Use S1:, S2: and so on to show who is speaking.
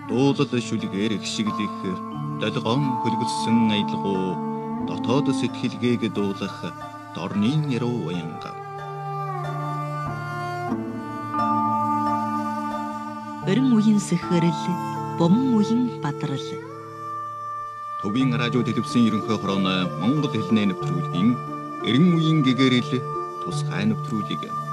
S1: Дуулал шүлгээр ихшиглэх долгоон хөлгөссөн аялгуу дотоод сэтгэлгээг дуулах дорны яруу уянга.
S2: Өрн үеийн сэхэрэл, бомн үеийн бадрал.
S1: Төвийн радио телевизийн ерөнхий хорооны Монгол хэлний нэвтрүүлгийн эрен үеийн гэгэрэл тусгай нэвтрүүлэг.